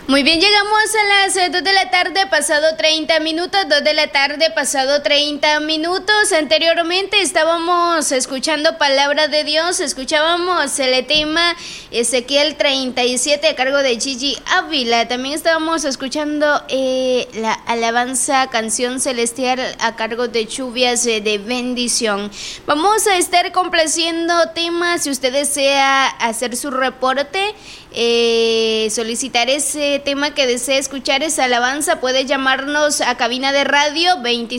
Muy bien, llegamos a las 2 de la tarde, pasado 30 minutos, 2 de la tarde, pasado 30 minutos. Anteriormente estábamos escuchando Palabra de Dios, escuchábamos el tema Ezequiel 37 a cargo de Gigi Ávila. También estábamos escuchando la alabanza Canción Celestial a cargo de Lluvias de Bendición. Vamos a estar complaciendo temas. Si usted desea hacer su reporte, solicitar ese tema que desea escuchar, esa alabanza, puede llamarnos a cabina de radio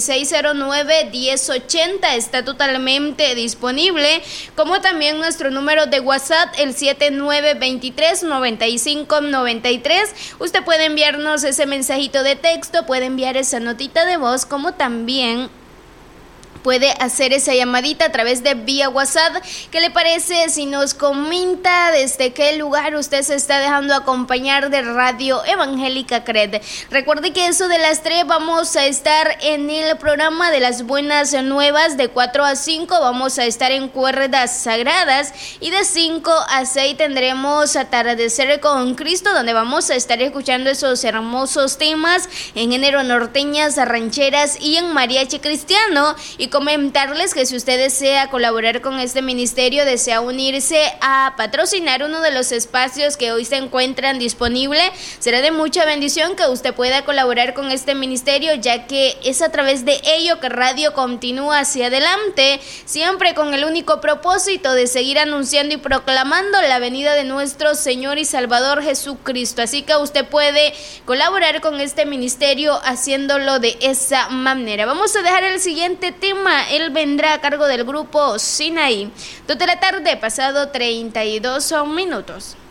2609-1080, está totalmente disponible, como también nuestro número de WhatsApp, el 7923-9593. Usted puede enviarnos ese mensajito de texto, puede enviar esa notita de voz, como también puede hacer esa llamadita a través de vía WhatsApp. ¿Qué le parece si nos comenta desde qué lugar usted se está dejando acompañar de Radio Evangélica CRED? Recuerde que eso de las 3 vamos a estar en el programa de las buenas nuevas, de 4 a 5 vamos a estar en Cuerdas Sagradas, y de 5 a 6 tendremos Atardecer con Cristo, donde vamos a estar escuchando esos hermosos temas en género norteñas, rancheras y en mariachi cristiano. Y comentarles que si usted desea colaborar con este ministerio, desea unirse a patrocinar uno de los espacios que hoy se encuentran disponibles, será de mucha bendición que usted pueda colaborar con este ministerio, ya que es a través de ello que Radio continúa hacia adelante, siempre con el único propósito de seguir anunciando y proclamando la venida de nuestro Señor y Salvador Jesucristo. Así que usted puede colaborar con este ministerio haciéndolo de esa manera. Vamos a dejar el siguiente tema. Él vendrá a cargo del grupo Sinaí. 2 de la tarde, pasado 32 minutos.